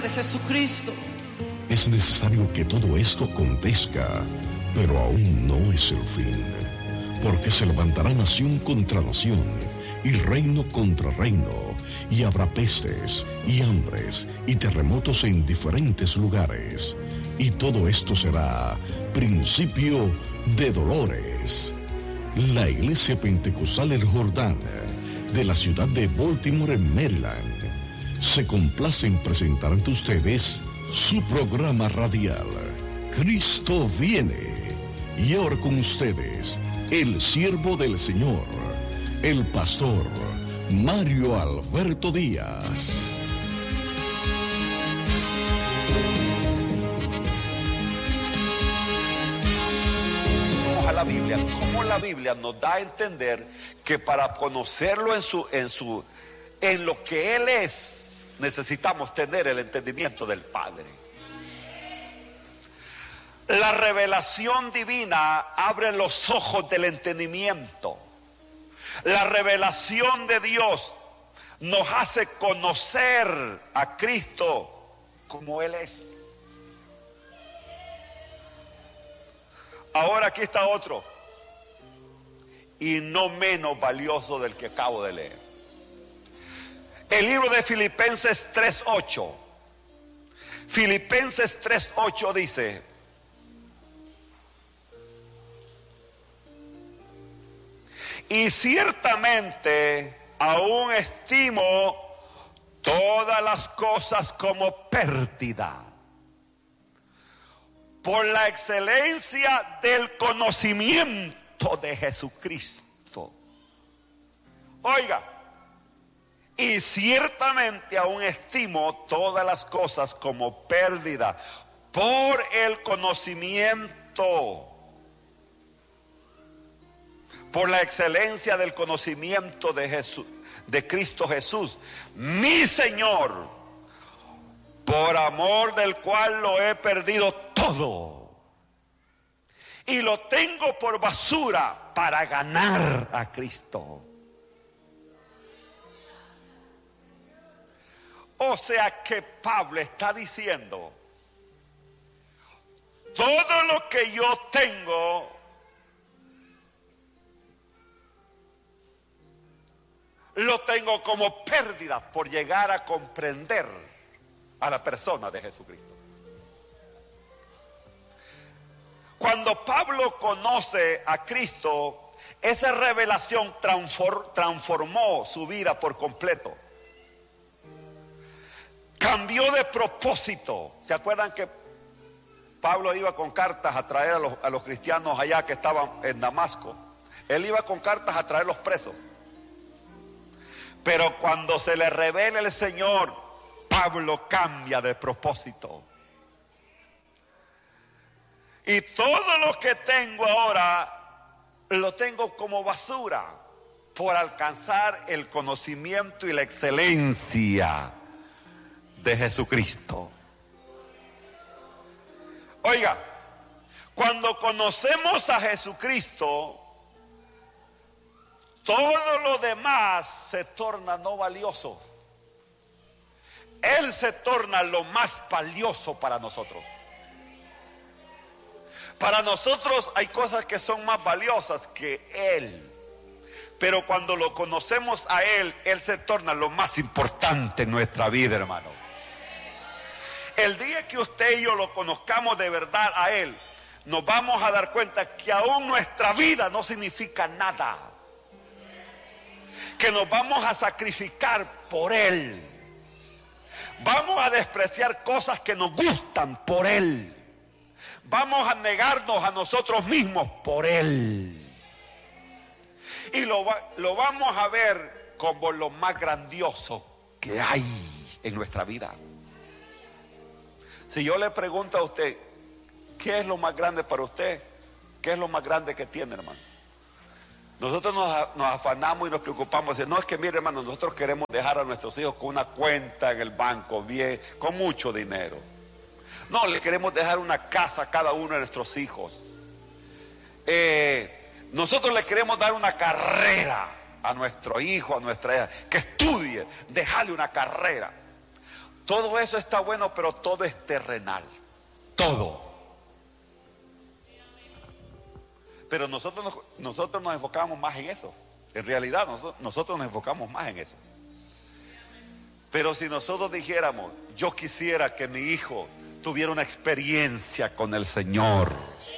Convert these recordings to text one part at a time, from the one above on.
de Jesucristo. Es necesario que todo esto acontezca, pero aún no es el fin, porque se levantará nación contra nación y reino contra reino, y habrá pestes y hambres y terremotos en diferentes lugares, y todo esto será principio de dolores. La Iglesia Pentecostal El Jordán de la ciudad de Baltimore, en Maryland, se complace en presentar ante ustedes su programa radial, Cristo viene. Y ahora con ustedes, el siervo del Señor, el pastor Mario Alberto Díaz. A la Biblia, como la Biblia nos da a entender que para conocerlo en lo que Él es, necesitamos tener el entendimiento del Padre. La revelación divina abre los ojos del entendimiento. La revelación de Dios nos hace conocer a Cristo como Él es. Ahora aquí está otro, y no menos valioso del que acabo de leer. El libro de Filipenses 3:8. Filipenses 3:8 dice: y ciertamente aún estimo todas las cosas como pérdida por la excelencia del conocimiento de Jesucristo. Oiga, y ciertamente aún estimo todas las cosas como pérdida por el conocimiento, por la excelencia del conocimiento de Jesús, de Cristo Jesús, mi Señor, por amor del cual lo he perdido todo y lo tengo por basura para ganar a Cristo. O sea que Pablo está diciendo: todo lo que yo tengo lo tengo como pérdida por llegar a comprender a la persona de Jesucristo. Cuando Pablo conoce a Cristo, esa revelación transformó su vida por completo. Cambió de propósito. ¿Se acuerdan que Pablo iba con cartas a traer a los cristianos allá que estaban en Damasco? Él iba con cartas a traer los presos. Pero cuando se le revela el Señor, Pablo cambia de propósito. Y todo lo que tengo ahora lo tengo como basura por alcanzar el conocimiento y la excelencia de Jesucristo. Oiga, cuando conocemos a Jesucristo, todo lo demás se torna no valioso. Él se torna lo más valioso para nosotros. Para nosotros hay cosas que son más valiosas que Él. Pero cuando lo conocemos a Él, Él se torna lo más importante en nuestra vida, hermano. El día que usted y yo lo conozcamos de verdad a Él, nos vamos a dar cuenta que aún nuestra vida no significa nada. Que nos vamos a sacrificar por Él. Vamos a despreciar cosas que nos gustan por Él. Vamos a negarnos a nosotros mismos por Él. Y lo vamos a ver como lo más grandioso que hay en nuestra vida. Si yo le pregunto a usted, ¿qué es lo más grande para usted? ¿Qué es lo más grande que tiene, hermano? Nosotros nos afanamos y nos preocupamos. No, es que mire, hermano, nosotros queremos dejar a nuestros hijos con una cuenta en el banco, bien, con mucho dinero. No, le queremos dejar una casa a cada uno de nuestros hijos. Nosotros le queremos dar una carrera a nuestro hijo, a nuestra hija, que estudie, dejarle una carrera. Todo eso está bueno, pero todo es terrenal. Todo. Pero nosotros nos enfocamos más en eso. En realidad nosotros nos enfocamos más en eso. Pero si nosotros dijéramos, yo quisiera que mi hijo tuviera una experiencia con el Señor.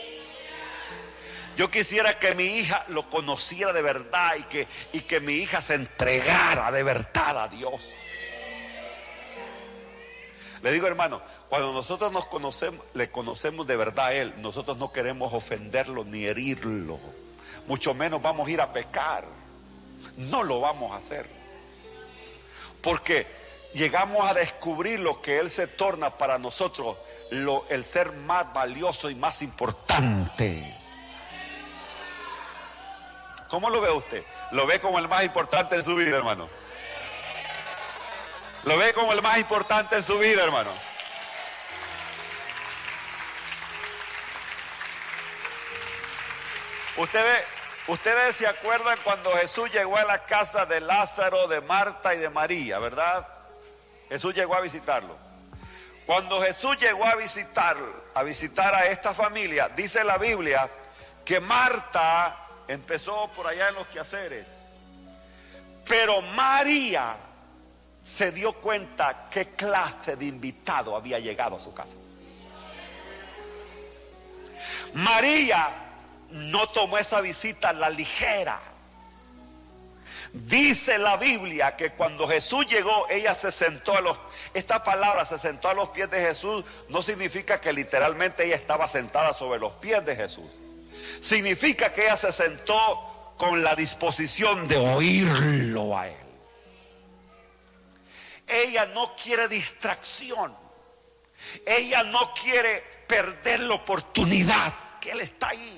Yo quisiera que mi hija lo conociera de verdad y que mi hija se entregara de verdad a Dios. Le digo, hermano, cuando nosotros le conocemos de verdad a Él, nosotros no queremos ofenderlo ni herirlo. Mucho menos vamos a ir a pecar. No lo vamos a hacer. Porque llegamos a descubrir lo que Él se torna para nosotros, el ser más valioso y más importante. ¿Cómo lo ve usted? ¿Lo ve como el más importante en su vida, hermano? ¿Lo ve como el más importante en su vida, hermano? Ustedes se acuerdan cuando Jesús llegó a la casa de Lázaro, de Marta y de María, ¿verdad? Jesús llegó a visitarlo. Cuando Jesús llegó a visitar a esta familia, dice la Biblia que Marta empezó por allá en los quehaceres, pero María se dio cuenta qué clase de invitado había llegado a su casa. María no tomó esa visita a la ligera. Dice la Biblia que cuando Jesús llegó, ella se sentó esta palabra, se sentó a los pies de Jesús, no significa que literalmente ella estaba sentada sobre los pies de Jesús. Significa que ella se sentó con la disposición de oírlo a Él. Ella no quiere distracción. Ella no quiere perder la oportunidad que Él está ahí.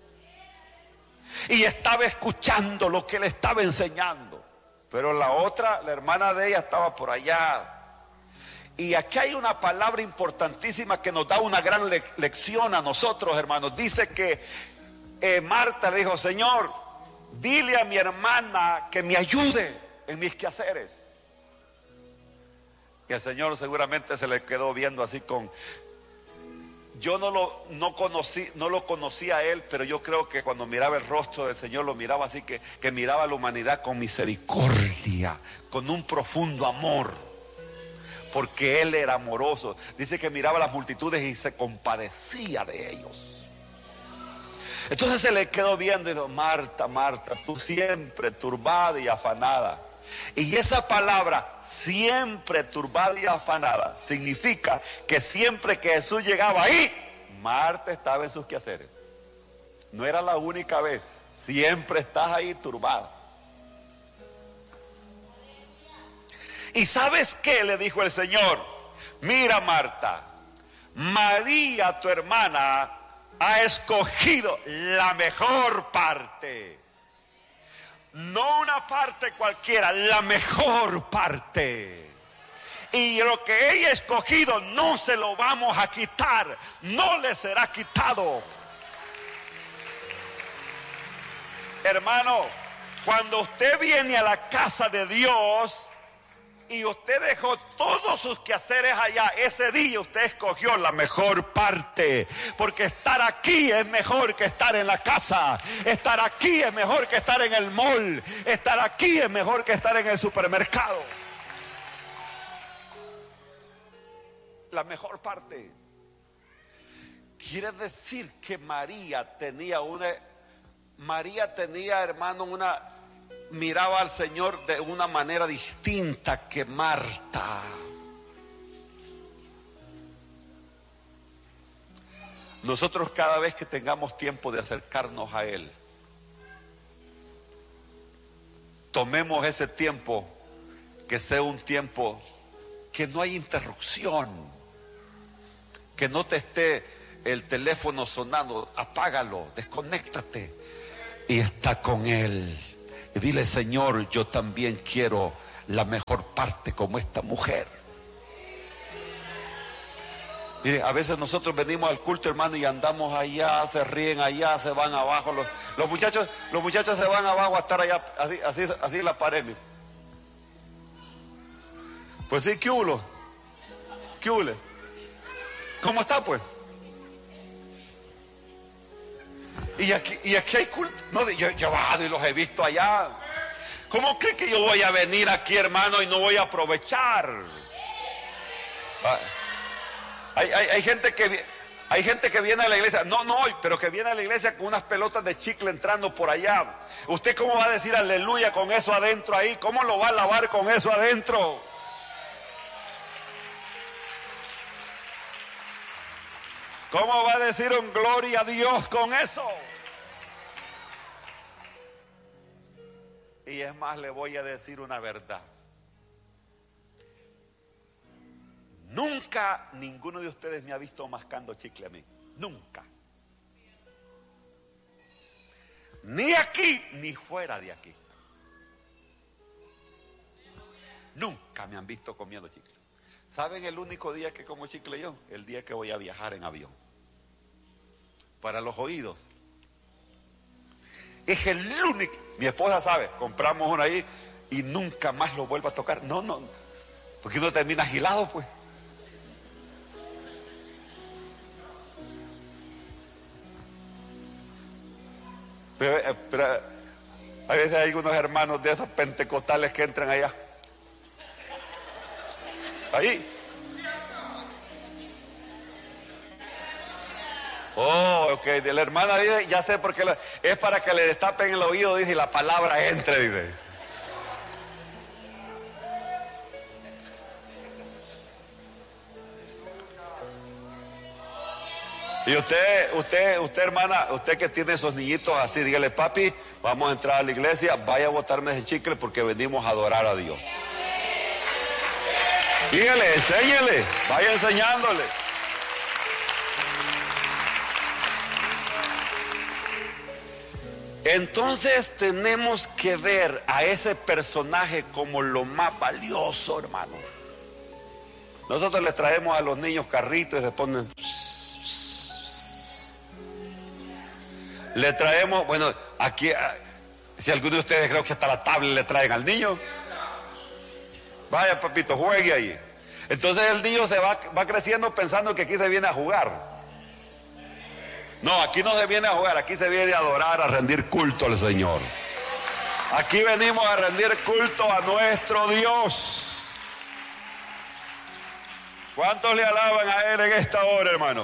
Y estaba escuchando lo que Él estaba enseñando. Pero la otra, la hermana de ella, estaba por allá. Y aquí hay una palabra importantísima que nos da una gran lección a nosotros, hermanos. Dice que Marta le dijo, Señor, dile a mi hermana que me ayude en mis quehaceres. Y el Señor seguramente se le quedó viendo así con... Yo no lo conocía a Él, pero yo creo que cuando miraba el rostro del Señor, lo miraba así, que miraba a la humanidad con misericordia, con un profundo amor, porque Él era amoroso. Dice que miraba a las multitudes y se compadecía de ellos. Entonces se le quedó viendo y dijo, Marta, Marta, tú siempre turbada y afanada. Y esa palabra, siempre turbada y afanada, significa que siempre que Jesús llegaba ahí, Marta estaba en sus quehaceres. No era la única vez, siempre estás ahí turbada. ¿Y sabes qué? Le dijo el Señor, mira Marta, María tu hermana ha escogido la mejor parte. No una parte cualquiera, la mejor parte. Y lo que ella ha escogido no se lo vamos a quitar, no le será quitado. Hermano, cuando usted viene a la casa de Dios y usted dejó todos sus quehaceres allá, ese día usted escogió la mejor parte, porque estar aquí es mejor que estar en la casa, estar aquí es mejor que estar en el mall, estar aquí es mejor que estar en el supermercado. La mejor parte. Quiere decir que María tenía, hermano, miraba al Señor de una manera distinta que Marta. Nosotros cada vez que tengamos tiempo de acercarnos a Él, tomemos ese tiempo, que sea un tiempo que no hay interrupción, que no te esté el teléfono sonando, apágalo, desconéctate y está con Él. Y dile, Señor, yo también quiero la mejor parte como esta mujer. Mire, a veces nosotros venimos al culto, hermano, y andamos allá, se ríen allá, se van abajo. Los muchachos se van abajo a estar allá, así en la pared. Pues sí, ¿qué hubo? ¿Qué hule? ¿Cómo está pues? Y aquí hay culto. No, yo he bajado y los he visto allá. ¿Cómo cree que yo voy a venir aquí, hermano, y no voy a aprovechar? Hay gente que viene a la iglesia, no hoy, pero que viene a la iglesia con unas pelotas de chicle entrando por allá. ¿Usted cómo va a decir aleluya con eso adentro ahí? ¿Cómo lo va a alabar con eso adentro? ¿Cómo va a decir un gloria a Dios con eso? Y es más, le voy a decir una verdad. Nunca ninguno de ustedes me ha visto mascando chicle a mí. Nunca. Ni aquí, ni fuera de aquí. Nunca me han visto comiendo chicle. ¿Saben el único día que como chicle yo? El día que voy a viajar en avión. Para los oídos. Es el único. Mi esposa sabe, compramos uno ahí y nunca más lo vuelvo a tocar. No, porque uno termina agilado pues. Pero a veces hay unos hermanos de esos pentecostales que entran allá. Ahí. Oh, ok, de la hermana dice, ya sé por qué, es para que le destapen el oído, dice, y la palabra entre, dice. Y usted hermana, usted que tiene esos niñitos así, dígale, papi, vamos a entrar a la iglesia, vaya a botarme ese chicle porque venimos a adorar a Dios. Dígale, enséñele, vaya enseñándole. Entonces tenemos que ver a ese personaje como lo más valioso, hermano. Nosotros les traemos a los niños carritos y se ponen. Le traemos, bueno, aquí, si alguno de ustedes creo que hasta la tablet le traen al niño. Vaya papito, juegue ahí. Entonces el niño se va creciendo pensando que aquí se viene a jugar. No, aquí no se viene a jugar, aquí se viene a adorar, a rendir culto al Señor. Aquí venimos a rendir culto a nuestro Dios. ¿Cuántos le alaban a Él en esta hora, hermano?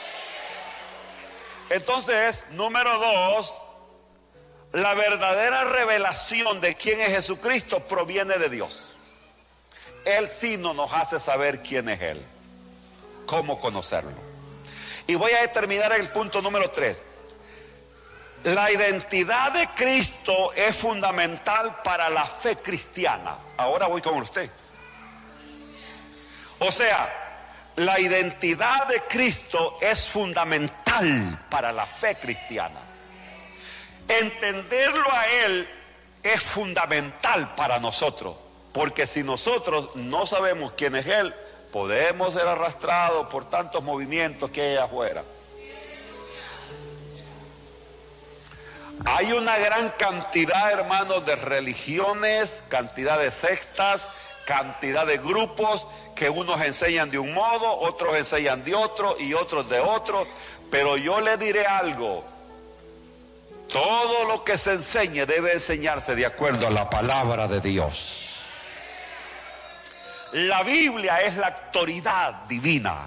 Entonces, número 2, la verdadera revelación de quién es Jesucristo proviene de Dios. Él sí no nos hace saber quién es Él, cómo conocerlo. Y voy a terminar en el punto número 3. La identidad de Cristo es fundamental para la fe cristiana. Ahora voy con usted. O sea, la identidad de Cristo es fundamental para la fe cristiana. Entenderlo a Él es fundamental para nosotros. Porque si nosotros no sabemos quién es Él, podemos ser arrastrados por tantos movimientos que hay afuera. Hay una gran cantidad, hermanos, de religiones, cantidad de sectas, cantidad de grupos que unos enseñan de un modo, otros enseñan de otro y otros de otro. Pero yo le diré algo: todo lo que se enseñe debe enseñarse de acuerdo a la palabra de Dios. La Biblia es la autoridad divina.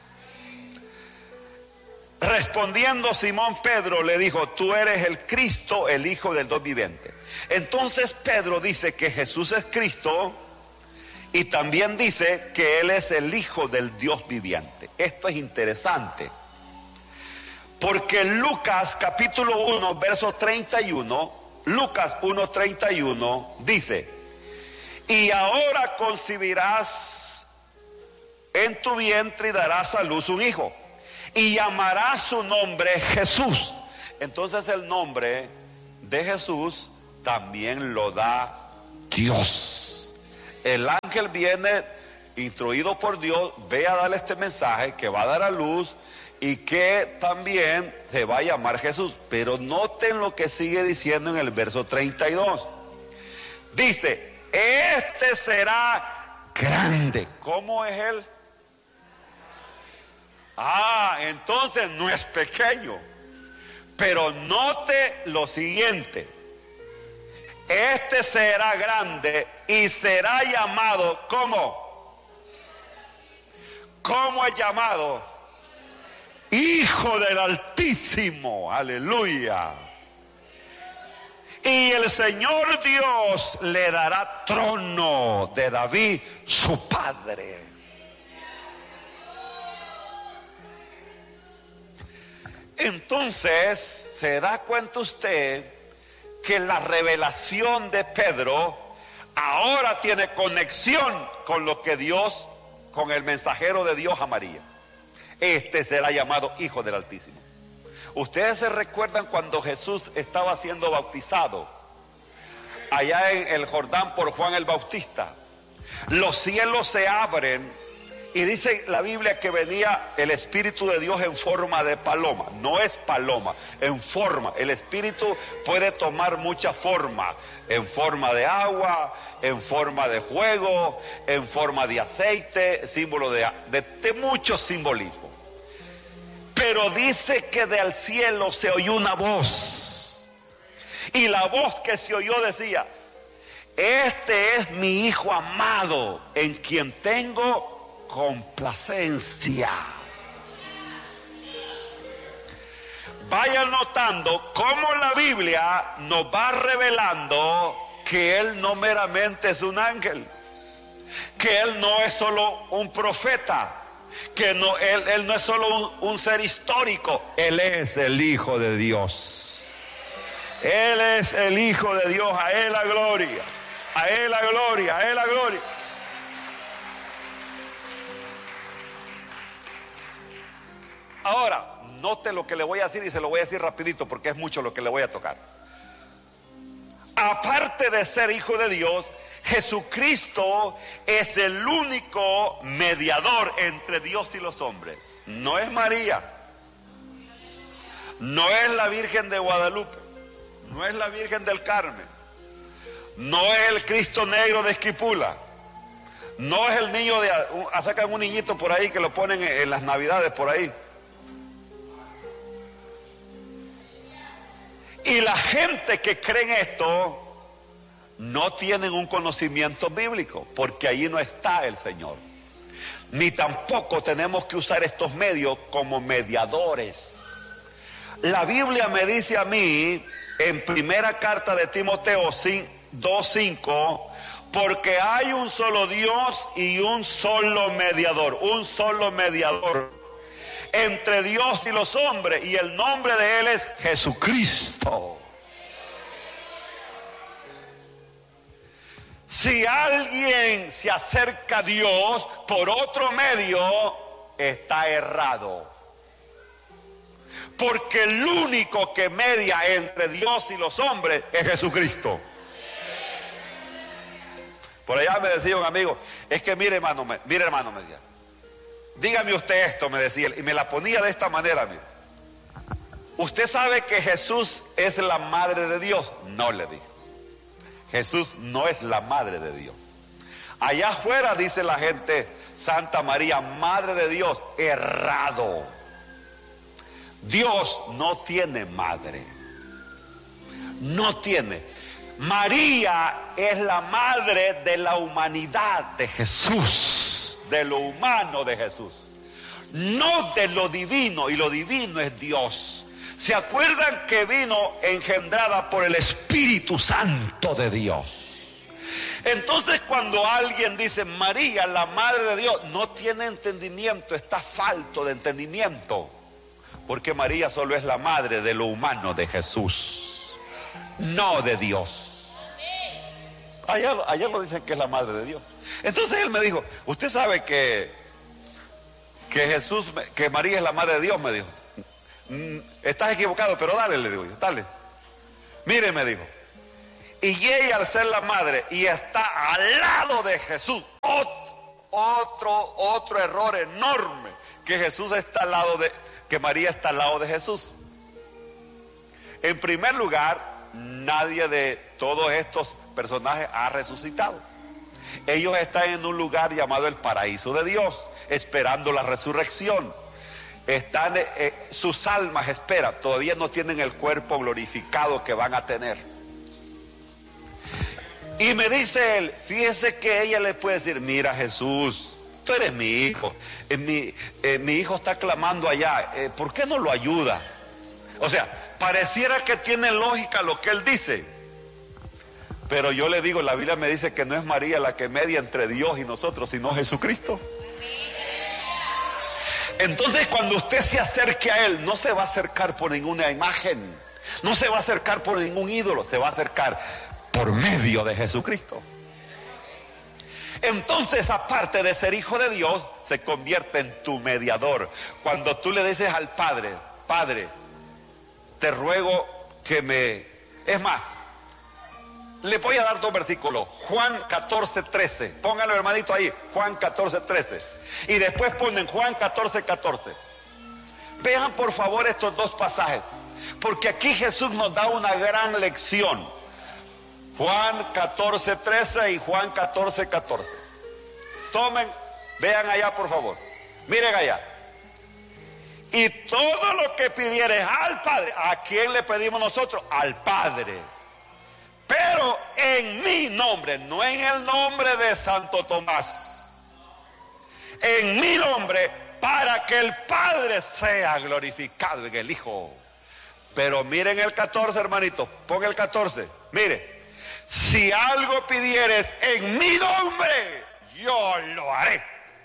Respondiendo Simón Pedro le dijo: tú eres el Cristo, el Hijo del Dios viviente. Entonces Pedro dice que Jesús es Cristo y también dice que Él es el Hijo del Dios viviente. Esto es interesante, porque Lucas capítulo 1 verso 31, Lucas 1:31 dice: y ahora concebirás en tu vientre y darás a luz un hijo, y llamarás su nombre Jesús. Entonces el nombre de Jesús también lo da Dios. El ángel viene instruido por Dios, ve a darle este mensaje que va a dar a luz y que también se va a llamar Jesús. Pero noten lo que sigue diciendo en el verso 32. Dice: este será grande. ¿Cómo es Él? Entonces no es pequeño. Pero note lo siguiente: este será grande y será llamado, ¿cómo? ¿Cómo es llamado? Hijo del Altísimo. Aleluya. Y el Señor Dios le dará trono de David, su padre. Entonces, ¿se da cuenta usted que la revelación de Pedro ahora tiene conexión con lo que Dios, con el mensajero de Dios a María? Este será llamado Hijo del Altísimo. Ustedes se recuerdan cuando Jesús estaba siendo bautizado allá en el Jordán por Juan el Bautista. Los cielos se abren y dice la Biblia que venía el Espíritu de Dios en forma de paloma. No es paloma, en forma. El Espíritu puede tomar mucha forma: en forma de agua, en forma de fuego, en forma de aceite, símbolo de mucho simbolismo. Pero dice que del cielo se oyó una voz, y la voz que se oyó decía: este es mi Hijo amado, en quien tengo complacencia. Vayan notando cómo la Biblia nos va revelando que Él no meramente es un ángel, que Él no es solo un profeta, que no, él no es solo un ser histórico. Él es el Hijo de Dios. Él es el Hijo de Dios. A Él la gloria, a Él la gloria, a Él la gloria. Ahora, note lo que le voy a decir, y se lo voy a decir rapidito porque es mucho lo que le voy a tocar. Aparte de ser Hijo de Dios, Jesucristo es el único mediador entre Dios y los hombres. No es María, no es la Virgen de Guadalupe, no es la Virgen del Carmen, no es el Cristo negro de Esquipula, no es el niño de... sacan un niñito por ahí que lo ponen en las Navidades por ahí. Y la gente que cree en esto no tienen un conocimiento bíblico, porque ahí no está el Señor. Ni tampoco tenemos que usar estos medios como mediadores. La Biblia me dice a mí en primera carta de Timoteo 2:5, porque hay un solo Dios y un solo mediador entre Dios y los hombres, y el nombre de Él es Jesucristo. Si alguien se acerca a Dios por otro medio, está errado. Porque el único que media entre Dios y los hombres es Jesucristo. Por allá me decía un amigo: es que mire hermano, me decía, dígame usted esto, me decía, y me la ponía de esta manera: mire, ¿usted sabe que Jesús es la madre de Dios? No, le dije. Jesús no es la madre de Dios. Allá afuera dice la gente Santa María, Madre de Dios. Errado. Dios no tiene madre. No tiene. María es la madre de la humanidad de Jesús, de lo humano de Jesús, no de lo divino, y lo divino es Dios. ¿Se acuerdan que vino engendrada por el Espíritu Santo de Dios? Entonces, cuando alguien dice María, la madre de Dios, no tiene entendimiento, está falto de entendimiento, porque María solo es la madre de lo humano de Jesús, no de Dios. Ayer lo dicen que es la madre de Dios. Entonces él me dijo: ¿usted sabe que María es la madre de Dios? Me dijo. Estás equivocado, pero dale, le digo yo, dale. Mire, me dijo, y ella, al ser la madre y está al lado de Jesús, otro error enorme, que Jesús está al lado que María está al lado de Jesús. En primer lugar, nadie de todos estos personajes ha resucitado. Ellos están en un lugar llamado el paraíso de Dios, esperando la resurrección. están, sus almas, espera, todavía no tienen el cuerpo glorificado que van a tener. Y me dice él, fíjese que ella le puede decir, mira Jesús, tú eres mi hijo, mi hijo está clamando allá, ¿por qué no lo ayuda? O sea, pareciera que tiene lógica lo que él dice, pero yo le digo, la Biblia me dice que no es María la que media entre Dios y nosotros, sino Jesucristo. Entonces cuando usted se acerque a él, no se va a acercar por ninguna imagen, no se va a acercar por ningún ídolo, se va a acercar por medio de Jesucristo. Entonces, aparte de ser hijo de Dios, se convierte en tu mediador. Cuando tú le dices al Padre, Padre, te ruego que me... Es más, le voy a dar 2 versículos. Juan 14:13. Pónganlo, hermanito, ahí. Juan 14:13. Y después ponen Juan 14:14. Vean por favor estos 2 pasajes, porque aquí Jesús nos da una gran lección. Juan 14:13 y Juan 14:14. Tomen, vean allá por favor. Miren allá. Y todo lo que pidieres al Padre, ¿a quién le pedimos nosotros? Al Padre. Pero en mi nombre, no en el nombre de Santo Tomás. En mi nombre, para que el Padre sea glorificado en el Hijo. Pero miren el 14, hermanito. Pon el 14. Mire. Si algo pidieres en mi nombre, yo lo haré.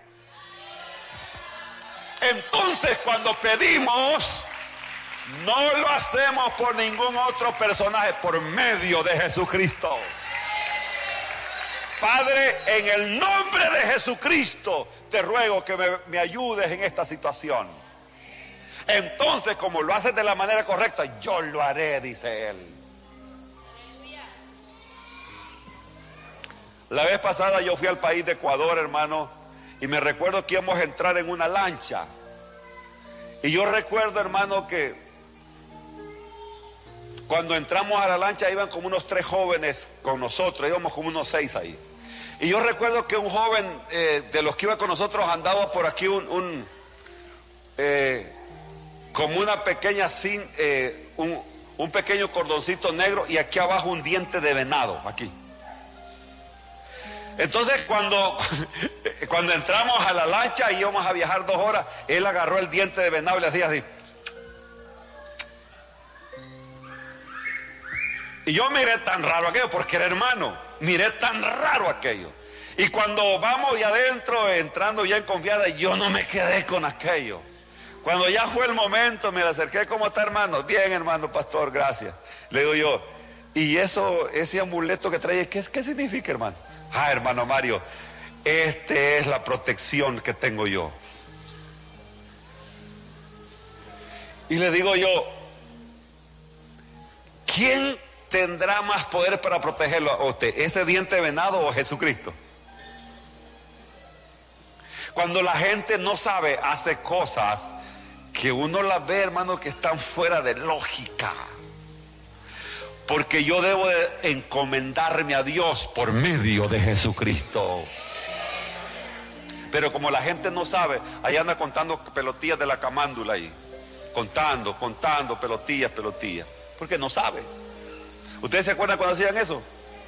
Entonces cuando pedimos, no lo hacemos por ningún otro personaje, por medio de Jesucristo. Padre, en el nombre de Jesucristo, te ruego que me ayudes en esta situación. Entonces, como lo haces de la manera correcta, yo lo haré, dice él. La vez pasada yo fui al país de Ecuador, hermano, y me recuerdo que íbamos a entrar en una lancha. Y yo recuerdo, hermano, que cuando entramos a la lancha iban como unos 3 jóvenes con nosotros, íbamos como unos 6 ahí. Y yo recuerdo que un joven de los que iba con nosotros andaba por aquí como una pequeña un pequeño cordoncito negro y aquí abajo un diente de venado, aquí. Entonces cuando entramos a la lancha y íbamos a viajar 2 horas, él agarró el diente de venado y le hacía así. Y yo miré tan raro aquello, porque era hermano, miré tan raro aquello. Y cuando vamos y adentro, entrando ya en confianza, yo no me quedé con aquello. Cuando ya fue el momento, me le acerqué, ¿cómo está, hermano? Bien, hermano pastor, gracias. Le digo yo, ¿y ese amuleto que trae, qué significa, hermano? Ah, hermano Mario, es la protección que tengo yo. Y le digo yo, ¿quién tendrá más poder para protegerlo a usted? ¿Ese diente de venado o Jesucristo? Cuando la gente no sabe, hace cosas que uno las ve, hermano, que están fuera de lógica. Porque yo debo de encomendarme a Dios por medio de Jesucristo. Pero como la gente no sabe, ahí anda contando pelotillas de la camándula ahí. Contando pelotillas. Porque no sabe. ¿Ustedes se acuerdan cuando hacían eso?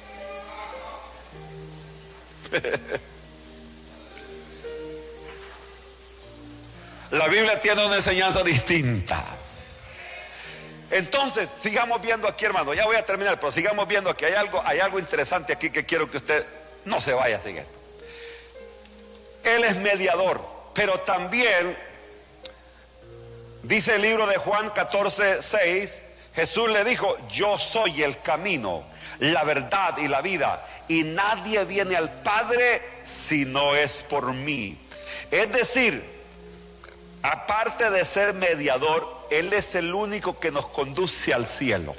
La Biblia tiene una enseñanza distinta. Entonces, sigamos viendo aquí, hermano. Ya voy a terminar, pero sigamos viendo aquí. Hay algo interesante aquí que quiero que usted no se vaya sin esto. Él es mediador, pero también dice el libro de Juan 14:6, Jesús le dijo, yo soy el camino, la verdad y la vida, y nadie viene al Padre si no es por mí. Es decir, aparte de ser mediador, Él es el único que nos conduce al cielo.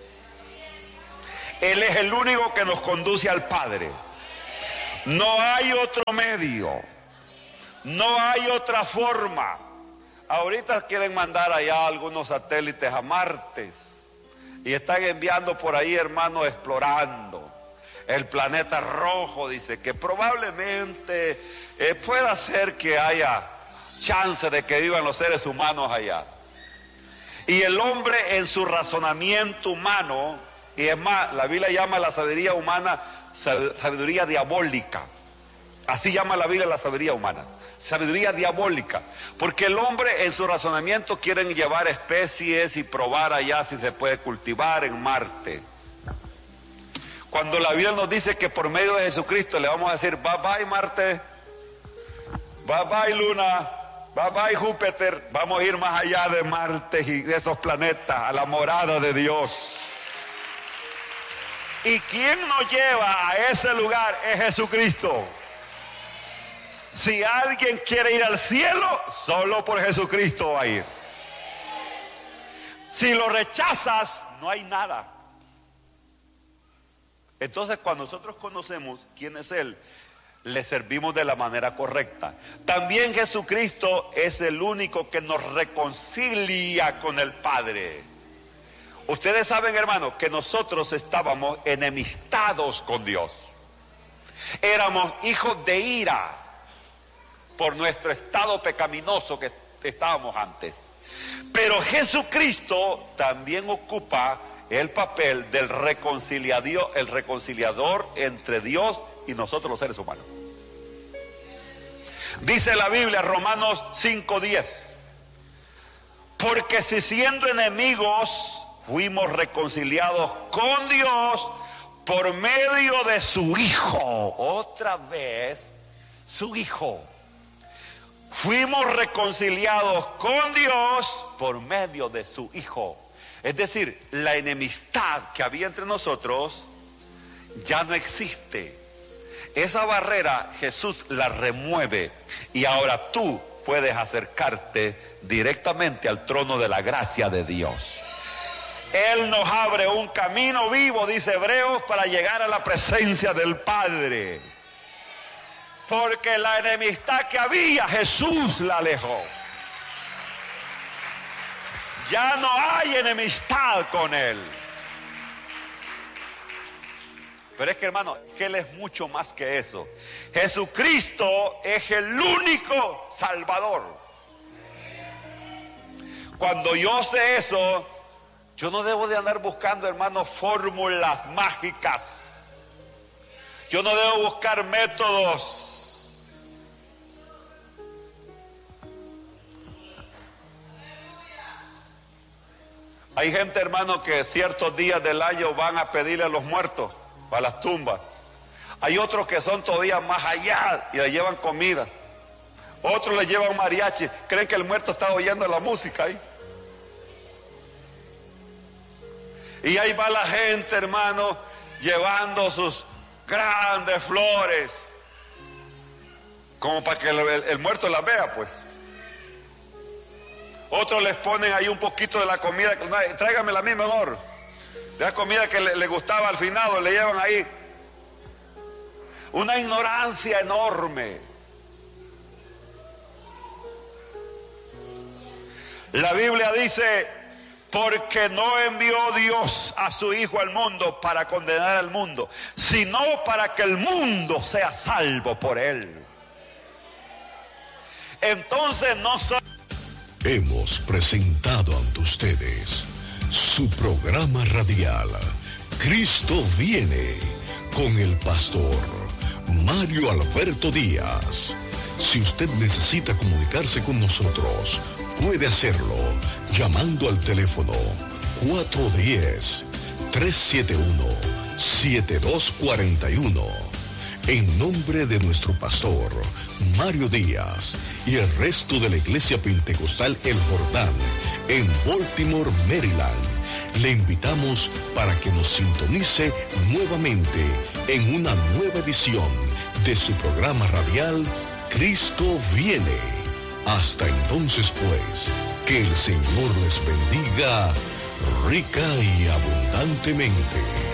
Él es el único que nos conduce al Padre. No hay otro medio, no hay otra forma. Ahorita quieren mandar allá algunos satélites a Marte y están enviando por ahí, hermanos, explorando el planeta rojo. Dice que probablemente pueda ser que haya chance de que vivan los seres humanos allá. Y el hombre en su razonamiento humano, y es más, la Biblia llama la sabiduría humana sabiduría diabólica. Así llama la Biblia la sabiduría humana, sabiduría diabólica. Porque el hombre en su razonamiento quieren llevar especies y probar allá si se puede cultivar en Marte. Cuando la Biblia nos dice que por medio de Jesucristo le vamos a decir bye bye Marte, bye bye Luna, bye bye Júpiter, vamos a ir más allá de Marte y de esos planetas, a la morada de Dios. ¿Y quién nos lleva a ese lugar? Es Jesucristo. Si alguien quiere ir al cielo, solo por Jesucristo va a ir. Si lo rechazas, no hay nada. Entonces, cuando nosotros conocemos quién es Él, le servimos de la manera correcta. También Jesucristo es el único que nos reconcilia con el Padre. Ustedes saben, hermanos, que nosotros estábamos enemistados con Dios. Éramos hijos de ira por nuestro estado pecaminoso que estábamos antes. Pero Jesucristo también ocupa el papel del reconciliador entre Dios y nosotros los seres humanos. Dice la Biblia, Romanos 5:10, porque si siendo enemigos fuimos reconciliados con Dios por medio de su Hijo. Otra vez, su Hijo. Fuimos reconciliados con Dios por medio de su Hijo. Es decir, la enemistad que había entre nosotros ya no existe. Esa barrera Jesús la remueve y ahora tú puedes acercarte directamente al trono de la gracia de Dios. Él nos abre un camino vivo, dice Hebreos, para llegar a la presencia del Padre. Porque la enemistad que había, Jesús la alejó. Ya no hay enemistad con Él. Pero es que, hermano, que Él es mucho más que eso. Jesucristo es el único Salvador. Cuando yo sé eso, yo no debo de andar buscando, hermano, fórmulas mágicas. Yo no debo buscar métodos. Hay gente, hermano, que ciertos días del año van a pedirle a los muertos, a las tumbas. Hay otros que son todavía más allá y le llevan comida. Otros le llevan mariachi. Creen que el muerto está oyendo la música ahí. Y ahí va la gente, hermano, llevando sus grandes flores, como para que el muerto las vea, pues. Otros les ponen ahí un poquito de la comida, tráigame la misma mejor. De la comida que le gustaba al finado, le llevan ahí. Una ignorancia enorme. La Biblia dice, porque no envió Dios a su Hijo al mundo para condenar al mundo, sino para que el mundo sea salvo por Él. Entonces no solo hemos presentado ante ustedes su programa radial Cristo viene con el pastor Mario Alberto Díaz. Si usted necesita comunicarse con nosotros, puede hacerlo llamando al teléfono 410-371-7241. En nombre de nuestro pastor Mario Díaz y el resto de la Iglesia Pentecostal El Jordán en Baltimore, Maryland, le invitamos para que nos sintonice nuevamente en una nueva edición de su programa radial Cristo viene. Hasta entonces, pues, que el Señor les bendiga rica y abundantemente.